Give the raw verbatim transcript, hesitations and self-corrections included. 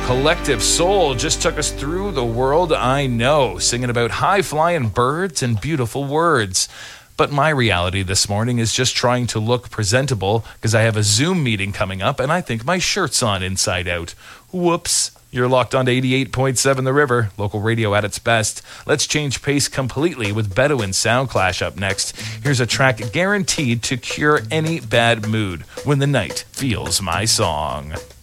Collective Soul just took us through the world I know, singing about high-flying birds and beautiful words. But my reality this morning is just trying to look presentable because I have a Zoom meeting coming up and I think my shirt's on inside out. Whoops. You're locked onto eighty-eight point seven The River, local radio at its best. Let's change pace completely with Bedouin Sound Clash up next. Here's a track guaranteed to cure any bad mood, When the Night Feels My Song.